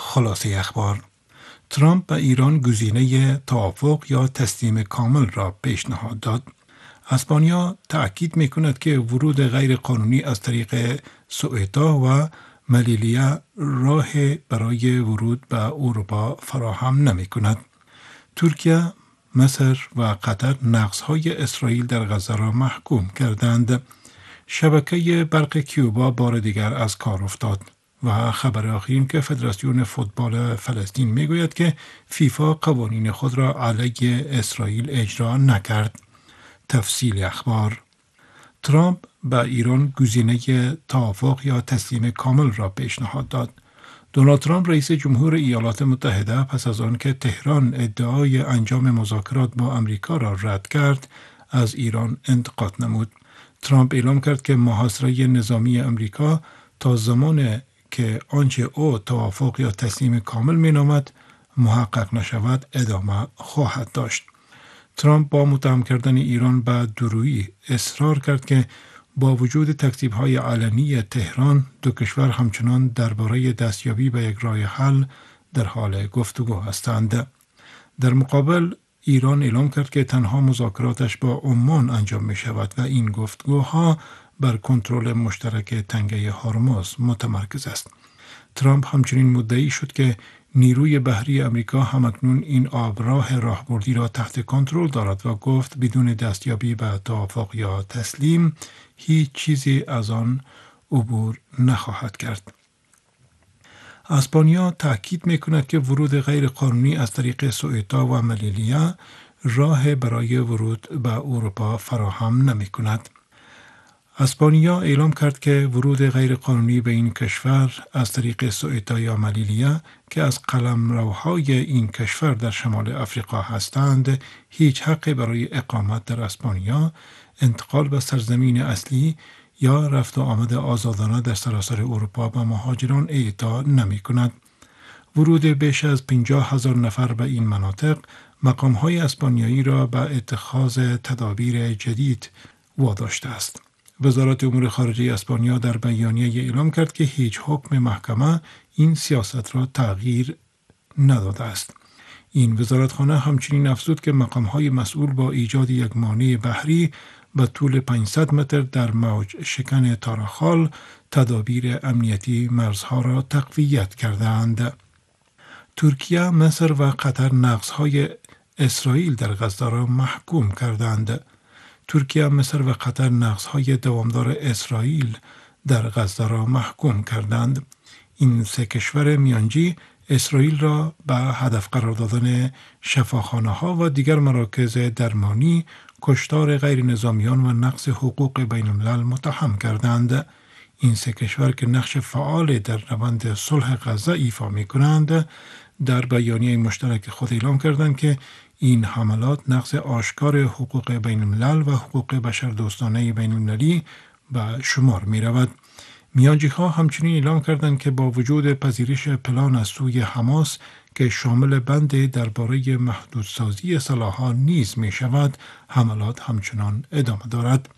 خلاصه اخبار: ترامپ به ایران گزینه توافق یا تسلیم کامل را پیشنهاد داد. اسپانیا تأکید می‌کند که ورود غیرقانونی از طریق سوئیتا و ملیلیا راه برای ورود به اروپا فراهم نمی‌کند. ترکیه، مصر و قطر نقض‌های اسرائیل در غزه را محکوم کردند. شبکه برق کیوبا بار دیگر از کار افتاد. و خبر آخرین که فدراسیون فوتبال فلسطین میگوید که فیفا قوانین خود را علیه اسرائیل اجرا نکرد. تفصیل اخبار: ترامپ به ایران گزینه توافق یا تسلیم کامل را پیشنهاد داد. دونالد ترامپ رئیس جمهور ایالات متحده پس از آن که تهران ادعای انجام مذاکرات با آمریکا را رد کرد، از ایران انتقاد نمود. ترامپ اعلام کرد که محاصره نظامی آمریکا تا زمان که آنچه او توافق یا تسلیم کامل مینامد محقق نشود ادامه خواهد داشت. ترامپ با متهم کردن ایران به دورویی اصرار کرد که با وجود تکذیب‌های علنی تهران، دو کشور همچنان درباره دستیابی به یک راه حل در حال گفتگو هستند. در مقابل ایران اعلام کرد که تنها مذاکراتش با عمان انجام می شود و این گفتگوها بر کنترل مشترک تنگه هرمز متمرکز است. ترامپ همچنین مدعی شد که نیروی بحری آمریکا همکنون این آبراه راهبردی را تحت کنترل دارد و گفت بدون دستیابی به توافق یا تسلیم هیچ چیزی از آن عبور نخواهد کرد. اسپانیا تأکید می‌کند که ورود غیرقانونی از طریق سوئیتا و ملیلیا راه برای ورود به اروپا فراهم نمی‌کند. اسپانیا اعلام کرد که ورود غیرقانونی به این کشور از طریق سوئیتا یا ملیلیا که از قلمروهای این کشور در شمال افریقا هستند، هیچ حقی برای اقامت در اسپانیا، انتقال به سرزمین اصلی یا رفت و آمد آزادانه در سراسر اروپا به مهاجران اعطا نمی کند. ورود بیش از 50,000 نفر به این مناطق مقام‌های اسپانیایی را به اتخاذ تدابیر جدید واداشته است. وزارت امور خارجه اسپانیا در بیانیه اعلام کرد که هیچ حکم محکمه این سیاست را تغییر نداده است. این وزارتخانه همچنین افزود که مقام‌های مسئول با ایجاد یک مانع بحری به طول 500 متر در موج شکن تاراخال تدابیر امنیتی مرزها را تقویت کردند. ترکیه، مصر و قطر نقض‌های اسرائیل در غزه را محکوم کردند. ترکیه، مصر و قطر نقض‌های دوامدار اسرائیل در غزه را محکوم کردند. این سه کشور میانجی اسرائیل را به هدف قرار دادن شفاخانه‌ها و دیگر مراکز درمانی، کشتار غیر نظامیان و نقض حقوق بین الملل متهم کردند. این سه کشور که نقش فعال در روند صلح غزه ایفا می کنند، در بیانیه مشترک خود اعلام کردند که این حملات نقض آشکار حقوق بین الملل و حقوق بشردوستانه بین المللی به شمار می رود. میانجی‌ها همچنین اعلام کردند که با وجود پذیرش پلان از سوی حماس که شامل بند درباره محدودسازی سلاح‌ها نیز می شود، حملات همچنان ادامه دارد.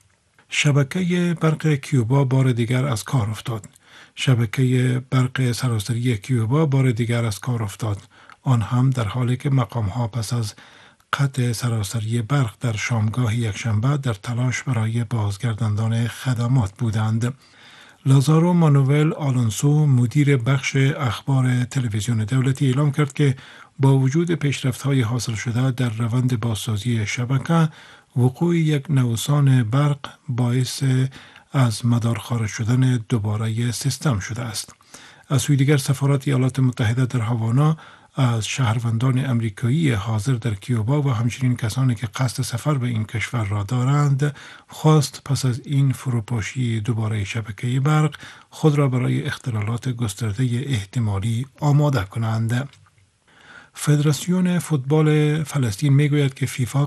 شبکه برق کیوبا بار دیگر از کار افتاد. شبکه برق سراسری کیوبا بار دیگر از کار افتاد. آن هم در حالی که مقام‌ها پس از قطع سراسری برق در شامگاه یکشنبه در تلاش برای بازگرداندن خدمات بودند. لازارو مانوئل آلونسو، مدیر بخش اخبار تلویزیون دولتی، اعلام کرد که با وجود پیشرفت‌های حاصل شده در روند بازسازی شبکه، وقوع یک نوسان برق باعث از مدار خارج شدن دوباره سیستم شده است. از سوی دیگر سفارت ایالات متحده در هاوانا از شهروندان امریکایی حاضر در کیوبا و همچنین کسانی که قصد سفر به این کشور را دارند خواست پس از این فروپاشی دوباره شبکه برق خود را برای اختلالات گسترده احتمالی آماده کنند. فدراسیون فوتبال فلسطین میگوید که فیفا